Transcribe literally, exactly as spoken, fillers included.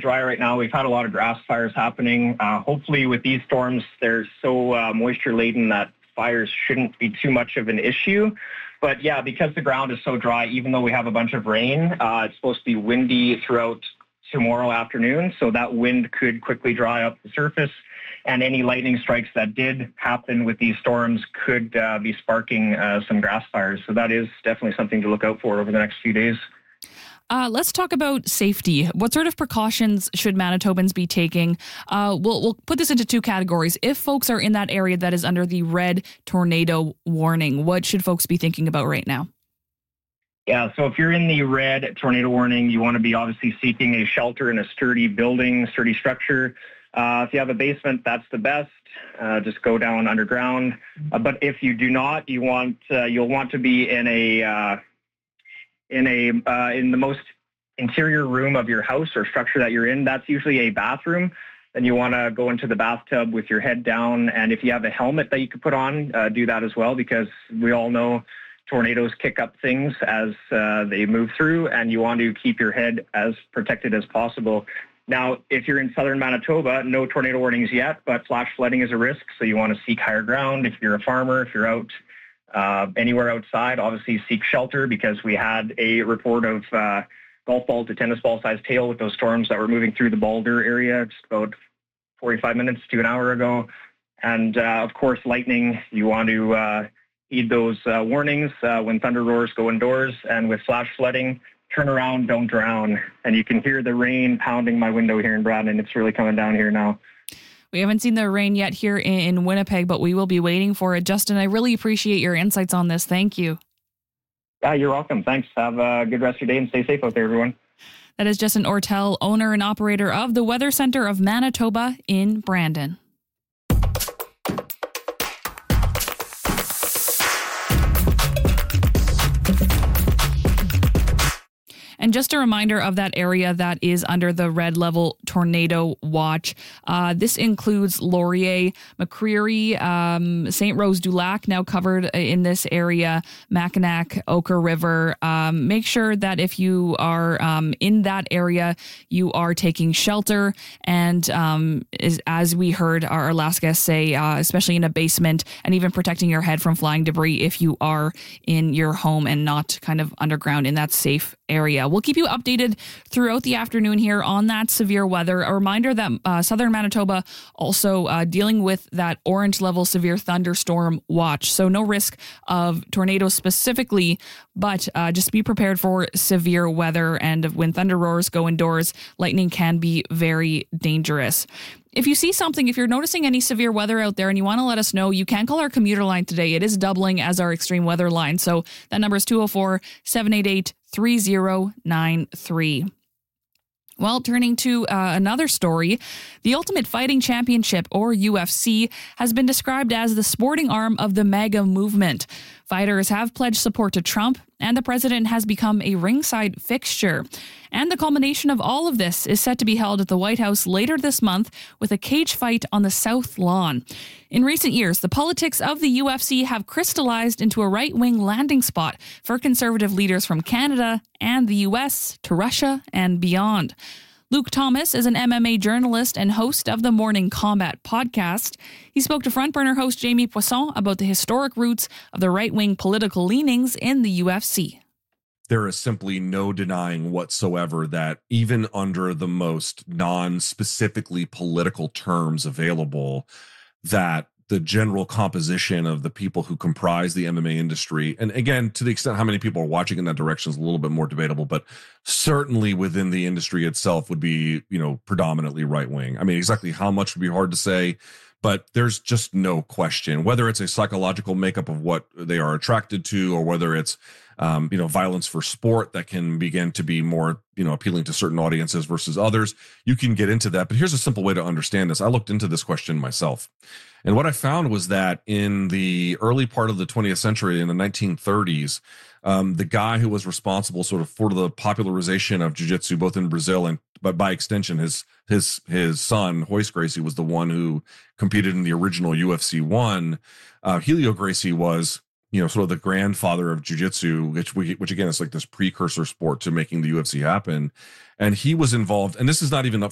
dry right now. We've had a lot of grass fires happening. Uh, hopefully with these storms, they're so uh, moisture laden that fires shouldn't be too much of an issue. But yeah, because the ground is so dry, even though we have a bunch of rain, uh, it's supposed to be windy throughout tomorrow afternoon. So that wind could quickly dry up the surface. And any lightning strikes that did happen with these storms could uh, be sparking uh, some grass fires. So that is definitely something to look out for over the next few days. Uh, let's talk about safety. What sort of precautions should Manitobans be taking? Uh, we'll, we'll put this into two categories. If folks are in that area that is under the red tornado warning, what should folks be thinking about right now? Yeah, so if you're in the red tornado warning, you want to be obviously seeking a shelter in a sturdy building, sturdy structure. Uh, if you have a basement, that's the best. Uh, just go down underground. Uh, but if you do not, you want uh, you'll want to be in a uh, in a uh, in the most interior room of your house or structure that you're in. That's usually a bathroom. Then you want to go into the bathtub with your head down. And if you have a helmet that you could put on, uh, do that as well, because we all know tornadoes kick up things as uh, they move through, and you want to keep your head as protected as possible. Now, if you're in southern Manitoba, no tornado warnings yet, but flash flooding is a risk, so you want to seek higher ground. If you're a farmer, if you're out uh, anywhere outside, obviously seek shelter, because we had a report of uh, golf ball to tennis ball sized hail with those storms that were moving through the Boulder area just about forty-five minutes to an hour ago. And, uh, of course, lightning, you want to uh, heed those uh, warnings uh, when thunder roars, go indoors. And with flash flooding, turn around, don't drown. And you can hear the rain pounding my window here in Brandon. It's really coming down here now. We haven't seen the rain yet here in Winnipeg, but we will be waiting for it. Justin, I really appreciate your insights on this. Thank you. Yeah, you're welcome. Thanks. Have a good rest of your day and stay safe out there, everyone. That is Justin Ortel, owner and operator of the Weather Center of Manitoba in Brandon. And just a reminder of that area that is under the red level tornado watch. Uh, this includes Laurier, McCreary, um, Saint Rose du Lac, now covered in this area, Mackinac, Oka River. Um, make sure that if you are um, in that area, you are taking shelter. And um, is, as we heard our last guest say, uh, especially in a basement, and even protecting your head from flying debris if you are in your home and not kind of underground in that safe area. We'll keep you updated throughout the afternoon here on that severe weather. A reminder that uh, southern Manitoba also uh, dealing with that orange level severe thunderstorm watch. So no risk of tornadoes specifically, but uh, just be prepared for severe weather. And when thunder roars, go indoors. Lightning can be very dangerous. If you see something, if you're noticing any severe weather out there and you want to let us know, you can call our commuter line today. It is doubling as our extreme weather line. So that number is two oh four, seven eight eight, three oh nine three. Well, turning to uh, another story, the Ultimate Fighting Championship, or U F C, has been described as the sporting arm of the MAGA movement. Fighters have pledged support to Trump, and the president has become a ringside fixture. And the culmination of all of this is set to be held at the White House later this month with a cage fight on the South Lawn. In recent years, the politics of the U F C have crystallized into a right-wing landing spot for conservative leaders from Canada and the U S to Russia and beyond. Luke Thomas is an M M A journalist and host of the Morning Combat podcast. He spoke to Frontburner host Jamie Poisson about the historic roots of the right-wing political leanings in the U F C. There is simply no denying whatsoever that even under the most non-specifically political terms available, that the general composition of the people who comprise the M M A industry, and again, to the extent how many people are watching in that direction is a little bit more debatable, but certainly within the industry itself would be, you know, predominantly right-wing. I mean, exactly how much would be hard to say, but there's just no question, whether it's a psychological makeup of what they are attracted to, or whether it's, um, you know, violence for sport that can begin to be more, you know, appealing to certain audiences versus others. You can get into that, but here's a simple way to understand this. I looked into this question myself. And what I found was that in the early part of the twentieth century, in the nineteen thirties, um, the guy who was responsible sort of for the popularization of jiu-jitsu, both in Brazil and, but by extension, his his his son, Royce Gracie, was the one who competed in the original U F C one. Uh, Helio Gracie was, you know, sort of the grandfather of jiu-jitsu, which, we, which again is like this precursor sport to making the U F C happen. And he was involved, and this is not even up